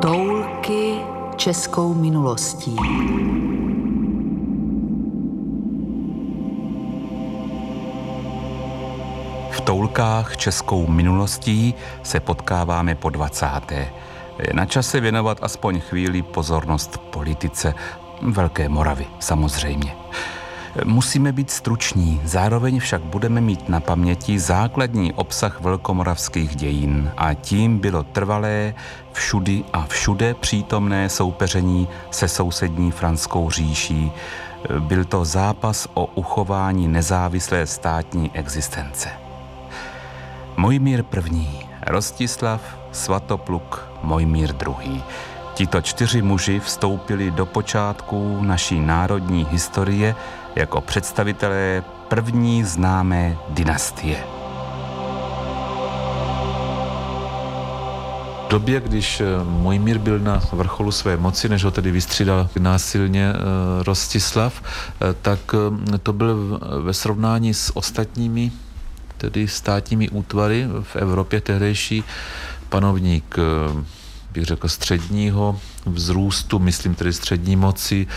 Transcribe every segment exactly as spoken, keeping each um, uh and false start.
Toulky českou minulostí. V toulkách českou minulostí se potkáváme po dvacáté. Je na čase věnovat aspoň chvíli pozornost politice Velké Moravy, samozřejmě. Musíme být struční, zároveň však budeme mít na paměti základní obsah velkomoravských dějin a tím bylo trvalé, všudy a všude přítomné soupeření se sousední Franskou říší. Byl to zápas o uchování nezávislé státní existence. Mojmír první, Rostislav, Svatopluk, Mojmír druhý. Tito čtyři muži vstoupili do počátků naší národní historie jako představitelé první známé dynastie. V době, když Mojmír byl na vrcholu své moci, než ho tedy vystřídal násilně Rostislav, tak to byl ve srovnání s ostatními tedy státními útvary v Evropě tehdejší panovník, bych řekl, středního vzrůstu, myslím tedy střední moci,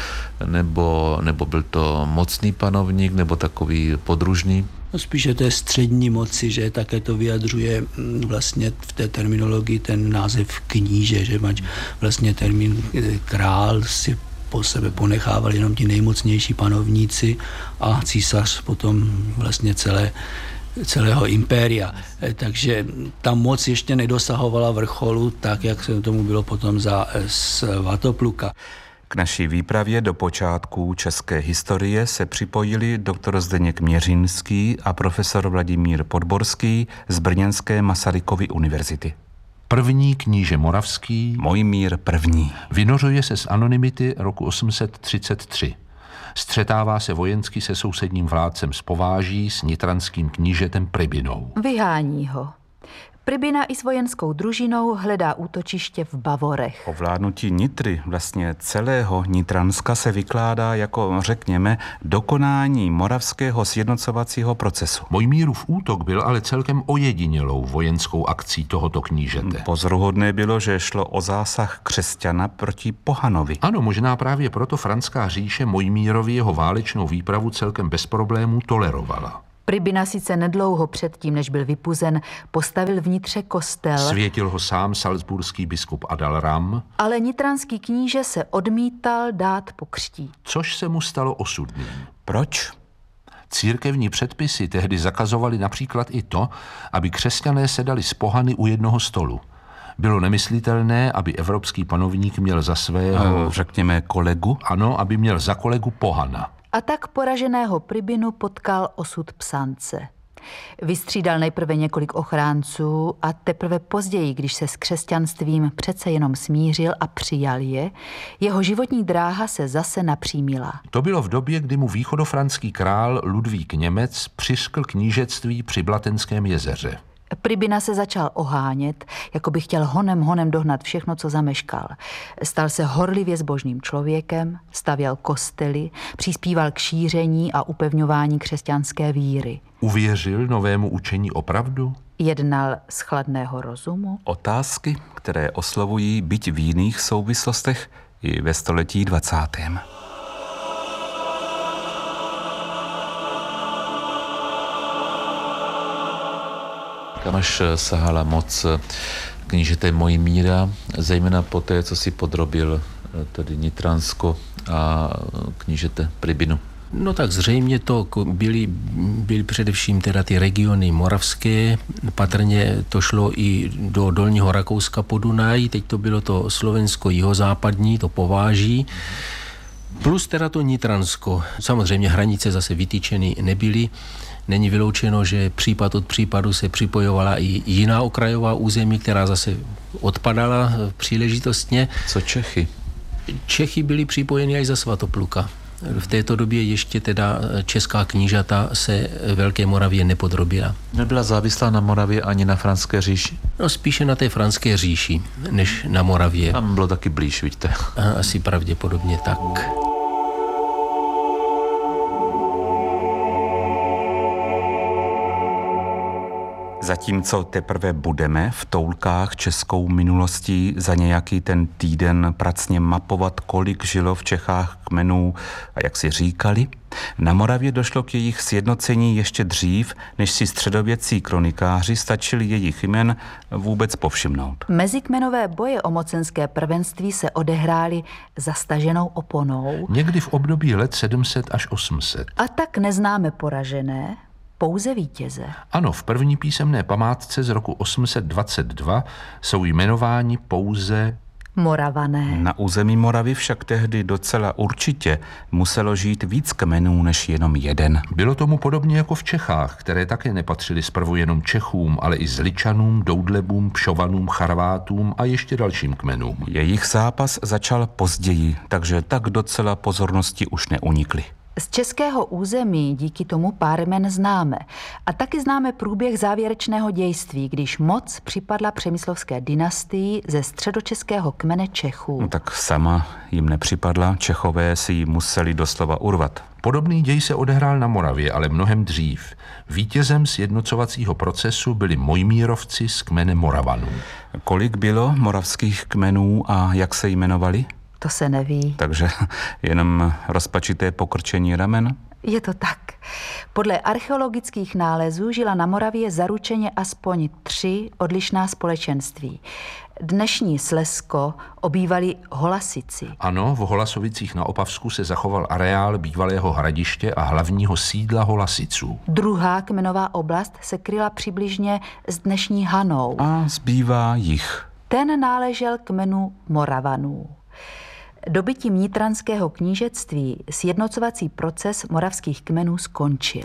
nebo, nebo byl to mocný panovník, nebo takový podružný? No spíše té střední moci, že také to vyjadřuje vlastně v té terminologii ten název kníže, že mač vlastně termín král si po sebe ponechávali jenom ti nejmocnější panovníci a císař potom vlastně celé celého impéria. Takže ta moc ještě nedosahovala vrcholu, tak jak se tomu bylo potom za Svatopluka. K naší výpravě do počátků české historie se připojili doktor Zdeněk Měřinský a profesor Vladimír Podborský z brněnské Masarykovy univerzity. První kníže moravský Mojmír první vynořuje se z anonymity roku osm set třicet tři. Střetává se vojensky se sousedním vládcem z Pováží s nitranským knížetem Pribinou. Vyhání ho. Pribina i s vojenskou družinou hledá útočiště v Bavorech. Ovládnutí Nitry, vlastně celého Nitranska, se vykládá jako, řekněme, dokonání moravského sjednocovacího procesu. Mojmírův útok byl ale celkem ojedinělou vojenskou akcí tohoto knížete. Pozoruhodné bylo, že šlo o zásah křesťana proti pohanovi. Ano, možná právě proto Franská říše Mojmírovi jeho válečnou výpravu celkem bez problémů tolerovala. Pribina sice nedlouho předtím, než byl vypuzen, postavil vnitře kostel. Světil ho sám salzburský biskup Adalram. Ale nitranský kníže se odmítal dát pokřtít. Což se mu stalo osudným. Proč? Církevní předpisy tehdy zakazovaly například i to, aby křesťané sedali s pohany u jednoho stolu. Bylo nemyslitelné, aby evropský panovník měl za svého, řekněme, kolegu? Ano, aby měl za kolegu pohana. A tak poraženého Pribinu potkal osud Psance. Vystřídal nejprve několik ochránců a teprve později, když se s křesťanstvím přece jenom smířil a přijal je, jeho životní dráha se zase napřímila. To bylo v době, kdy mu východofranský král Ludvík Němec přiškl knížectví při Blatenském jezeře. Pribina se začal ohánět, jako by chtěl honem honem dohnat všechno, co zameškal. Stal se horlivě zbožným člověkem, stavěl kostely, přispíval k šíření a upevňování křesťanské víry. Uvěřil novému učení opravdu? Jednal z chladného rozumu? Otázky, které oslovují byť v jiných souvislostech i ve století dvacátém. Kam až sahala moc knížete Mojmíra, zejména po té, co si podrobil tedy Nitransko a knížete Pribinu? No tak zřejmě to byly, byly především teda ty regiony moravské, patrně to šlo i do Dolního Rakouska po Dunaji, teď to bylo to Slovensko jihozápadní, to Pováží, plus teda to Nitransko. Samozřejmě hranice zase vytyčeny nebyly. Není vyloučeno, že případ od případu se připojovala i jiná okrajová území, která zase odpadala příležitostně. Co Čechy? Čechy byly připojeny až za Svatopluka. V této době ještě teda česká knížata se Velké Moravě nepodrobila. Nebyla závislá na Moravě ani na Franské říši? No spíše na té Franské říši, než na Moravě. Tam bylo taky blíž, vidíte. Asi pravděpodobně tak. Zatímco teprve budeme v toulkách českou minulostí za nějaký ten týden pracně mapovat, kolik žilo v Čechách kmenů a jak si říkali, na Moravě došlo k jejich sjednocení ještě dřív, než si středověcí kronikáři stačili jejich jmen vůbec povšimnout. Mezikmenové boje o mocenské prvenství se odehrály za staženou oponou. Někdy v období let sedm set až osm set. A tak neznáme poražené, pouze vítěze. Ano, v první písemné památce z roku osm set dvacet dva jsou jmenováni pouze Moravané. Na území Moravy však tehdy docela určitě muselo žít víc kmenů než jenom jeden. Bylo tomu podobně jako v Čechách, které také nepatřily zprvu jenom Čechům, ale i Zličanům, Doudlebům, Pšovanům, Charvátům a ještě dalším kmenům. Jejich zápas začal později, takže tak docela pozornosti už neunikly. Z českého území díky tomu pár jmen známe. A taky známe průběh závěrečného dějství, když moc připadla přemyslovské dynastii ze středočeského kmene Čechů. No tak sama jim nepřipadla, Čechové si ji museli doslova urvat. Podobný děj se odehrál na Moravě, ale mnohem dřív. Vítězem sjednocovacího procesu byli Mojmírovci z kmene Moravanů. Kolik bylo moravských kmenů a jak se jmenovali? To se neví. Takže jenom rozpačité pokrčení ramen? Je to tak. Podle archeologických nálezů žila na Moravě zaručeně aspoň tři odlišná společenství. Dnešní Slezsko obývali Holasici. Ano, v Holasovicích na Opavsku se zachoval areál bývalého hradiště a hlavního sídla Holasiců. Druhá kmenová oblast se kryla přibližně s dnešní Hanou. A zbývá jich. Ten náležel kmenu Moravanů. Dobytím nitranského knížectví sjednocovací proces moravských kmenů skončil.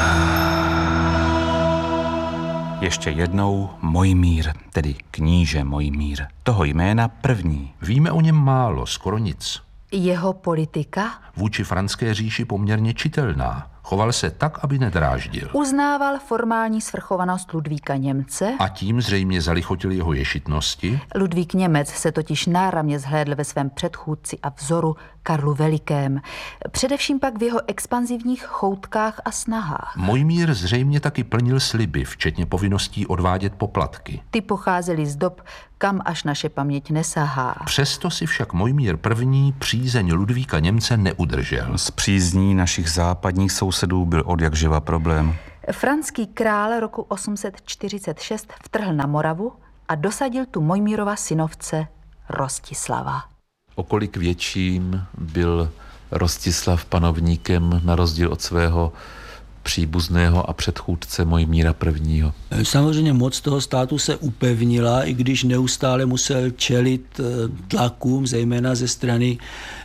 Ještě jednou Mojmír, tedy kníže Mojmír. Toho jména první. Víme o něm málo, skoro nic. Jeho politika? Vůči franské říši poměrně čitelná. Choval se tak, aby nedráždil. Uznával formální svrchovanost Ludvíka Němce. A tím zřejmě zalichotil jeho ješitnosti. Ludvík Němec se totiž náramně zhlédl ve svém předchůdci a vzoru Karlu Velikém. Především pak v jeho expanzivních choutkách a snahách. Mojmír zřejmě taky plnil sliby, včetně povinností odvádět poplatky. Ty pocházely z dob, kam až naše paměť nesahá. Přesto si však Mojmír první přízeň Ludvíka Němce neudržel. Z přízní našich západních sousedů byl odjakživa problém. Franský král roku osm set čtyřicet šest vtrhl na Moravu a dosadil tu Mojmírova synovce Rostislava. O kolik větším byl Rostislav panovníkem na rozdíl od svého příbuzného a předchůdce Mojmíra prvního. Samozřejmě moc toho státu se upevnila, i když neustále musel čelit tlakům, zejména ze strany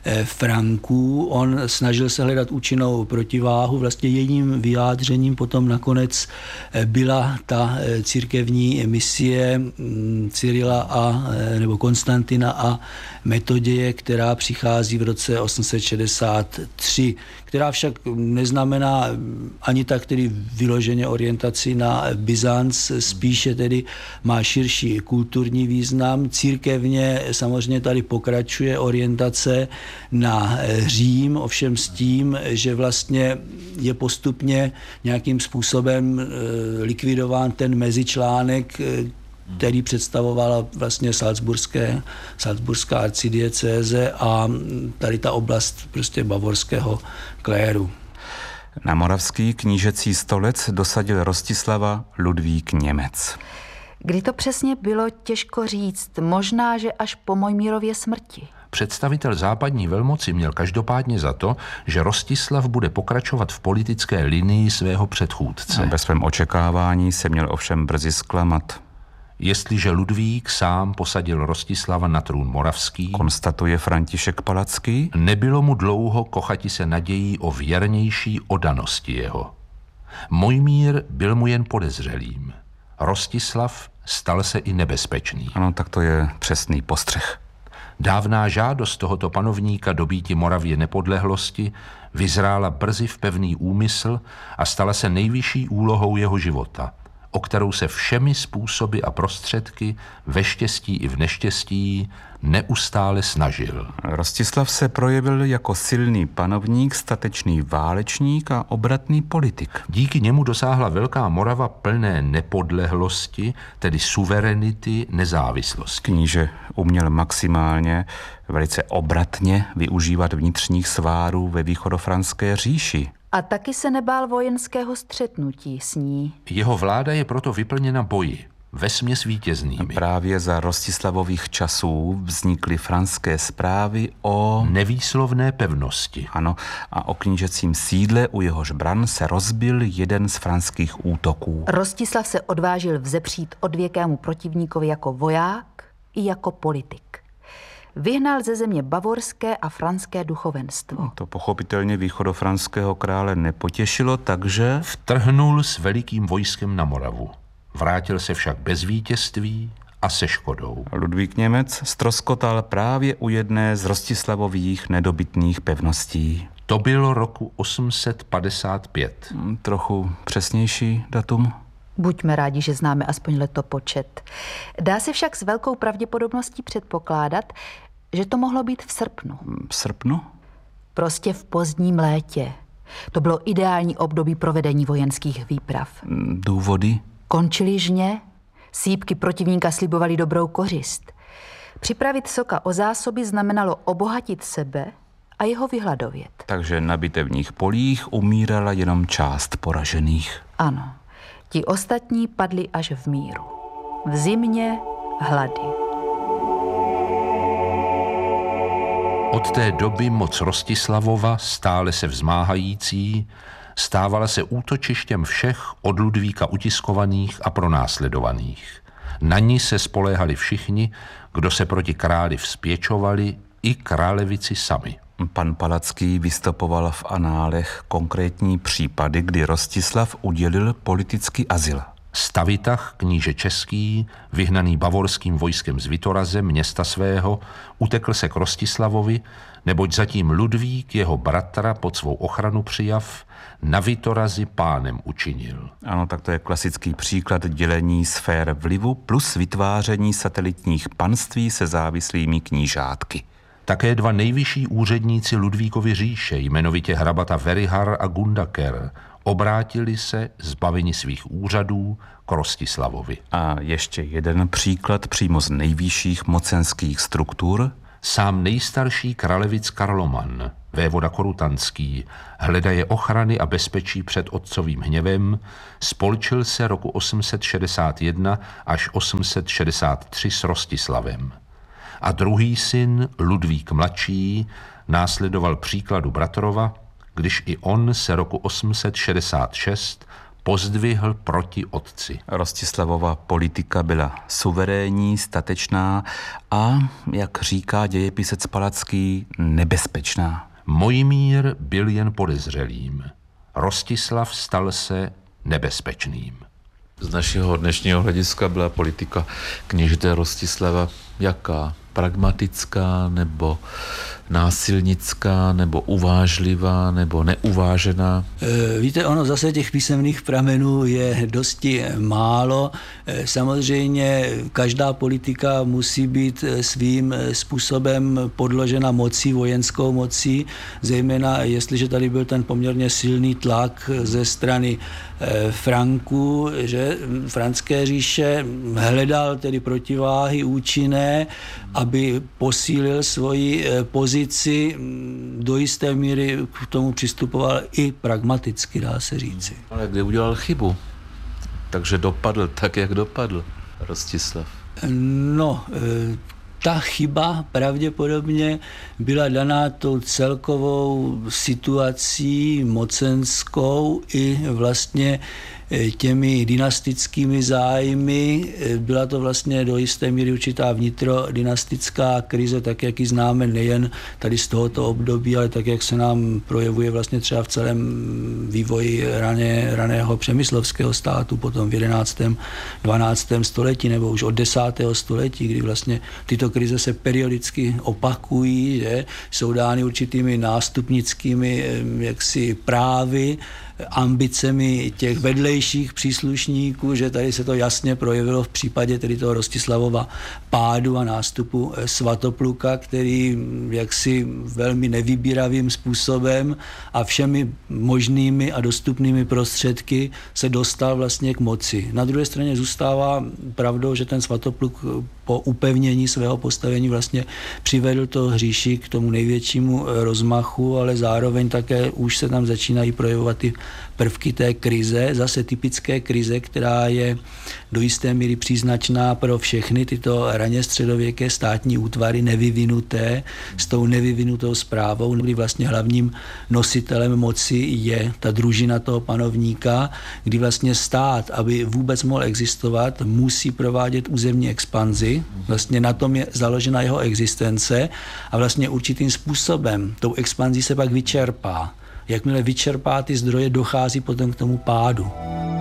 Franků. On snažil se hledat účinnou protiváhu. Vlastně jedním vyjádřením potom nakonec byla ta církevní misie Cyrila a, nebo Konstantina a Metoděje, která přichází v roce osm set šedesát tři, která však neznamená ani tak tedy vyloženě orientaci na Byzanc, spíše tedy má širší kulturní význam. Církevně samozřejmě tady pokračuje orientace na Řím, ovšem s tím, že vlastně je postupně nějakým způsobem likvidován ten mezičlánek, který představovala vlastně salzburské, salzburská arcidiecéze a tady ta oblast prostě bavorského kléru. Na moravský knížecí stolec dosadil Rostislava Ludvík Němec. Kdy to přesně bylo, těžko říct, možná, že až po Mojmírově smrti. Představitel západní velmoci měl každopádně za to, že Rostislav bude pokračovat v politické linii svého předchůdce. Ve svém očekávání se měl ovšem brzy zklamat. Jestliže Ludvík sám posadil Rostislava na trůn moravský, konstatuje František Palacký, nebylo mu dlouho kochati se nadějí o věrnější oddanosti jeho. Mojmír byl mu jen podezřelým. Rostislav stal se i nebezpečný. Ano, tak to je přesný postřeh. Dávná žádost tohoto panovníka dobýti Moravě nepodlehlosti vyzrála brzy v pevný úmysl a stala se nejvyšší úlohou jeho života, o kterou se všemi způsoby a prostředky, ve štěstí i v neštěstí, neustále snažil. Rostislav se projevil jako silný panovník, statečný válečník a obratný politik. Díky němu dosáhla Velká Morava plné nepodlehlosti, tedy suverenity, nezávislosti. Kníže uměl maximálně, velice obratně využívat vnitřních svárů ve východofranské říši. A taky se nebál vojenského střetnutí s ní. Jeho vláda je proto vyplněna boji, vesměs vítěznými. Právě za Rostislavových časů vznikly franské zprávy o nevýslovné pevnosti. Ano, a o knížecím sídle, u jehož bran se rozbil jeden z franských útoků. Rostislav se odvážil vzepřít odvěkému protivníkovi jako voják i jako politik. Vyhnal ze země bavorské a franské duchovenstvo. To pochopitelně východofranského krále nepotěšilo, takže vtrhnul s velikým vojskem na Moravu. Vrátil se však bez vítězství a se škodou. Ludvík Němec ztroskotal právě u jedné z Rostislavových nedobytných pevností. To bylo roku osm set padesát pět. Trochu přesnější datum? Buďme rádi, že známe aspoň letopočet. Dá se však s velkou pravděpodobností předpokládat, že to mohlo být v srpnu. V srpnu? Prostě v pozdním létě. To bylo ideální období provedení vojenských výprav. Důvody? Končily žně, sýpky protivníka slibovaly dobrou kořist. Připravit Soka o zásoby znamenalo obohatit sebe a jeho vyhladovět. Takže na bitevních polích umírala jenom část poražených. Ano, ti ostatní padli až v míru. V zimě hlady. Od té doby moc Rostislavova, stále se vzmáhající, stávala se útočištěm všech od Ludvíka utiskovaných a pronásledovaných. Na ní se spoléhali všichni, kdo se proti králi vzpěčovali, i králevici sami. Pan Palacký vystopoval v análech konkrétní případy, kdy Rostislav udělil politický azyl. Stavitach, kníže český, vyhnaný bavorským vojskem z Vitoraze, města svého, utekl se k Rostislavovi, neboť zatím Ludvík, jeho bratra, pod svou ochranu přijav, na Vitorazi pánem učinil. Ano, tak to je klasický příklad dělení sfér vlivu plus vytváření satelitních panství se závislými knížátky. Také dva nejvyšší úředníci Ludvíkovy říše, jmenovitě hrabata Verihar a Gundaker, obrátili se, zbaveni svých úřadů, k Rostislavovi. A ještě jeden příklad přímo z nejvyšších mocenských struktur. Sám nejstarší kralevic Karloman, vévoda Korutanský, hledaje ochrany a bezpečí před otcovým hněvem, spolčil se roku osm set šedesát jedna až osm set šedesát tři s Rostislavem. A druhý syn, Ludvík mladší, následoval příkladu bratrova, když i on se roku osm set šedesát šest pozdvihl proti otci. Rostislavova politika byla suverénní, statečná a, jak říká dějepisec Palacký, nebezpečná. Mojmír byl jen podezřelým. Rostislav stal se nebezpečným. Z našeho dnešního hlediska byla politika kněžete Rostislava jaká? Pragmatická nebo násilnická, nebo uvážlivá, nebo neuvážená? Víte, ono zase těch písemných pramenů je dosti málo. Samozřejmě každá politika musí být svým způsobem podložena mocí, vojenskou mocí, zejména jestliže tady byl ten poměrně silný tlak ze strany Franků, že franské říše hledal tedy protiváhy účinné, aby posílil svoji pozici, do jisté míry k tomu přistupoval i pragmaticky, dá se říci. Ale kde udělal chybu? Takže dopadl tak, jak dopadl Rostislav. No, ta chyba pravděpodobně byla daná tou celkovou situací mocenskou i vlastně těmi dynastickými zájmy. Byla to vlastně do jisté míry určitá vnitrodynastická krize, tak jak ji známe nejen tady z tohoto období, ale tak jak se nám projevuje vlastně třeba v celém vývoji rané, raného přemyslovského státu, potom v jedenáctém dvanáctém století nebo už od desátého století, kdy vlastně tyto krize se periodicky opakují, že jsou dány určitými nástupnickými jaksi právy, ambicemi těch vedlejších příslušníků, že tady se to jasně projevilo v případě tedy toho Rostislavova pádu a nástupu Svatopluka, který jaksi velmi nevybíravým způsobem a všemi možnými a dostupnými prostředky se dostal vlastně k moci. Na druhé straně zůstává pravdou, že ten Svatopluk po upevnění svého postavení vlastně přivedl to hříši k tomu největšímu rozmachu, ale zároveň také už se tam začínají projevovat ty prvky té krize, zase typické krize, která je do jisté míry příznačná pro všechny tyto raně středověké státní útvary nevyvinuté, s tou nevyvinutou správou, kdy vlastně hlavním nositelem moci je ta družina toho panovníka, kdy vlastně stát, aby vůbec mohl existovat, musí provádět územní expanzi. Vlastně na tom je založena jeho existence a vlastně určitým způsobem tou expanzí se pak vyčerpá. Jakmile vyčerpá ty zdroje, dochází potom k tomu pádu.